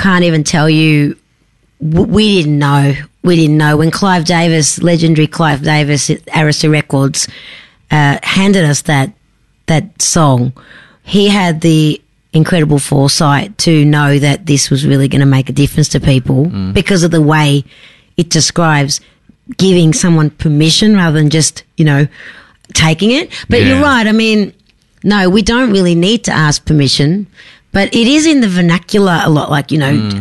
can't even tell you. We didn't know. We didn't know when Clive Davis, legendary Clive Davis at Arista Records, handed us that song. He had the incredible foresight to know that this was really going to make a difference to people because of the way it describes giving someone permission rather than just, taking it. But you're right. I mean, no, we don't really need to ask permission, but it is in the vernacular a lot, like,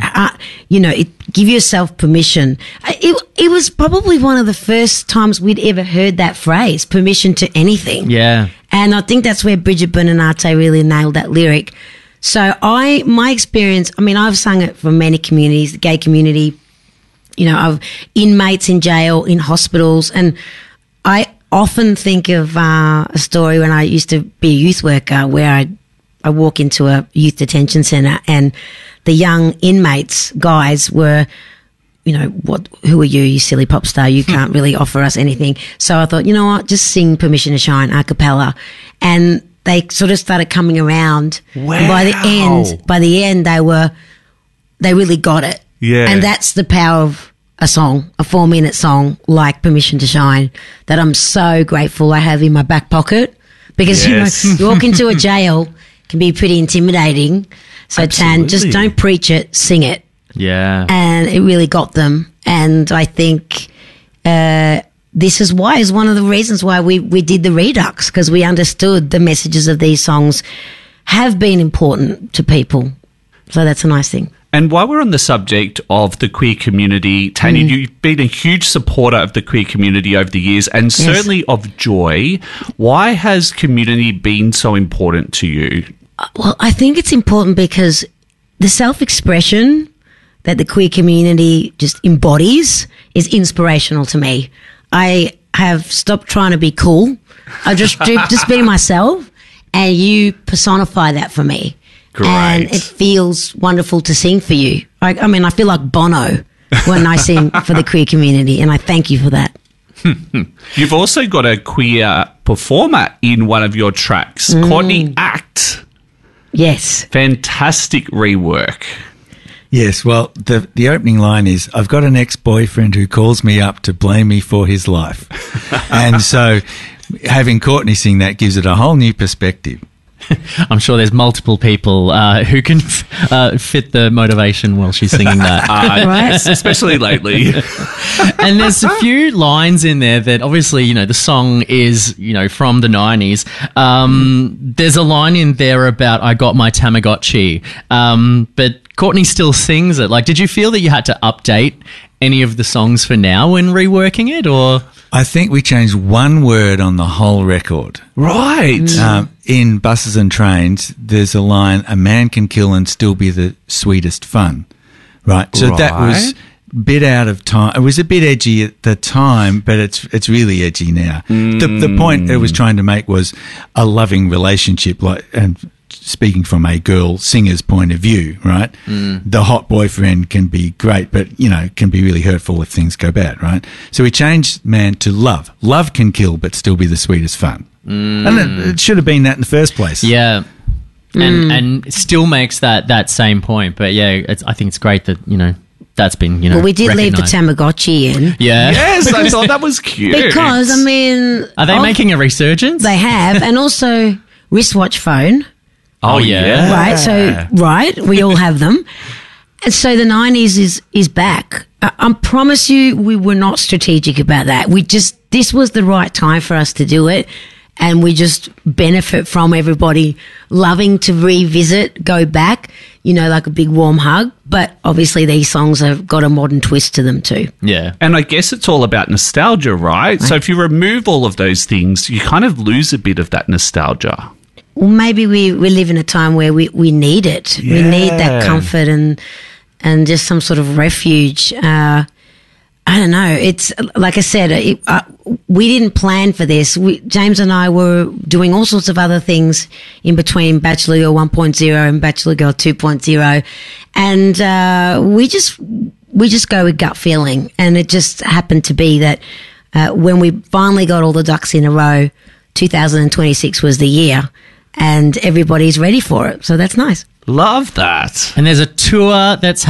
give yourself permission. It was probably one of the first times we'd ever heard that phrase, permission to anything. Yeah. And I think that's where Bridget Bernanate really nailed that lyric. So my experience, I mean, I've sung it for many communities, the gay community, of inmates in jail, in hospitals. And I often think of a story when I used to be a youth worker where I walk into a youth detention centre and the young inmates, guys, were, who are you, you silly pop star? You can't really offer us anything. So I thought, you know what, just sing Permission to Shine a cappella. And they sort of started coming around. Wow. And by the end, they really got it. Yeah. And that's the power of a song, a 4-minute song like Permission to Shine that I'm so grateful I have in my back pocket because, you walk into a jail can be pretty intimidating. So Tan, just don't preach it, sing it. Yeah. And it really got them. And I think this is one of the reasons why we did the Redux, because we understood the messages of these songs have been important to people. So that's a nice thing. And while we're on the subject of the queer community, Tanya, you've been a huge supporter of the queer community over the years and certainly of Joy. Why has community been so important to you? Well, I think it's important because the self-expression that the queer community just embodies is inspirational to me. I have stopped trying to be cool. I just be myself, and you personify that for me. Great. And it feels wonderful to sing for you. I feel like Bono when I sing for the queer community, and I thank you for that. You've also got a queer performer in one of your tracks, Courtney Act. Yes. Fantastic rework. Yes, well, the opening line is, I've got an ex-boyfriend who calls me up to blame me for his life. And so having Courtney sing that gives it a whole new perspective. I'm sure there's multiple people who can fit the motivation while she's singing that. Right? Especially lately. And there's a few lines in there that obviously, the song is, from the 90s. There's a line in there about I got my Tamagotchi, but Courtney still sings it. Like, did you feel that you had to update any of the songs for now when reworking it, or...? I think we changed one word on the whole record. Right. In Buses and Trains, there's a line, a man can kill and still be the sweetest fun. Right. So that was a bit out of time. It was a bit edgy at the time, but it's really edgy now. The point it was trying to make was a loving relationship, and speaking from a girl singer's point of view, right? The hot boyfriend can be great, but, can be really hurtful if things go bad, right? So we changed man to love. Love can kill, but still be the sweetest fun. And it should have been that in the first place. Yeah. And it still makes that same point. But, yeah, I think it's great that, that's been, Well, we did leave the Tamagotchi in. Yeah. Yes, I thought that was cute. Because, Are they making a resurgence? They have. And also wristwatch phone. Oh, yeah. Right. So, we all have them. And so the 90s is back. I promise you we were not strategic about that. This was the right time for us to do it. And we just benefit from everybody loving to revisit, go back, like a big warm hug. But obviously these songs have got a modern twist to them too. Yeah. And I guess it's all about nostalgia, right? So if you remove all of those things, you kind of lose a bit of that nostalgia. Well, maybe we live in a time where we need it. Yeah. We need that comfort and just some sort of refuge. I don't know. It's like I said, we didn't plan for this. James and I were doing all sorts of other things in between Bachelor Girl 1.0 and Bachelor Girl 2.0. And we just go with gut feeling. And it just happened to be that when we finally got all the ducks in a row, 2026 was the year. And everybody's ready for it. So that's nice. Love that. And there's a tour that's